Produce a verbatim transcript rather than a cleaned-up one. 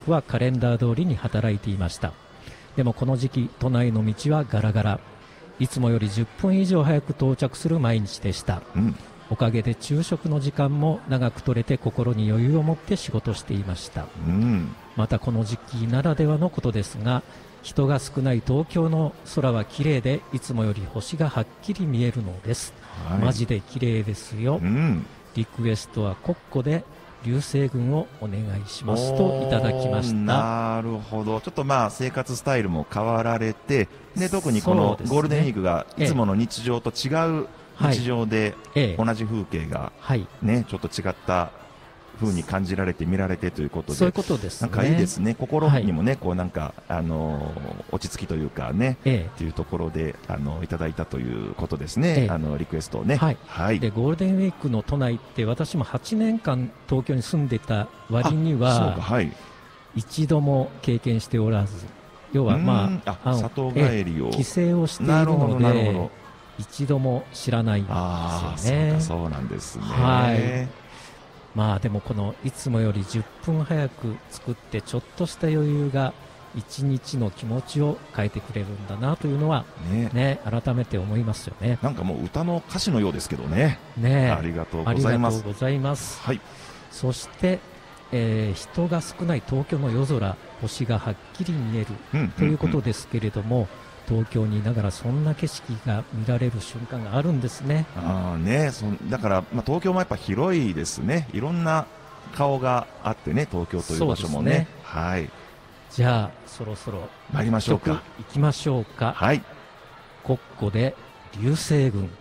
はカレンダー通りに働いていました。でもこの時期、都内の道はガラガラ。いつもよりじゅっぷん以上早く到着する毎日でした、うん、おかげで昼食の時間も長く取れて心に余裕を持って仕事していました、うん、またこの時期ならではのことですが、人が少ない東京の空は綺麗で、いつもより星がはっきり見えるのです、はい、マジで綺麗ですよ、うん、リクエストはコッコで流星群をお願いしますといただきました。 なるほど。ちょっとまあ生活スタイルも変わられて、で特にこのゴールデンウィークがいつもの日常と違う日常で同じ風景がね、ちょっと違った風に感じられて見られてということで、 そういうことですね。 なんかいいですね。心にもね、こうなんかあの落ち着きというかね、ええ、っていうところであのいただいたということですね。ええ、あのリクエストをね。 はい。はい、でゴールデンウィークの都内って私もはちねんかん東京に住んでた割には、はい、一度も経験しておらず、要はまああ里帰りを帰省をしているので一度も知らないんですよね。 あ、そうなんですね。 はい。まあでもこのいつもよりじゅっぷん早く作ってちょっとした余裕が一日の気持ちを変えてくれるんだなというのは ね, ね改めて思いますよね。 なんかもう歌の歌詞のようですけどね。 ね、 ありがとうございます。 ありがとうございます。はい、そして、えー、人が少ない東京の夜空、星がはっきり見える、うんうんうん、ということですけれども、東京にいながらそんな景色が見られる瞬間があるんですね。 あねそだから、まあ、東京もやっぱ広いですね。いろんな顔があってね、東京という場所も ね, ね、はい、 じゃあそろそろ参りましょうか。 行きましょうか。 はい、 コッコで流星群。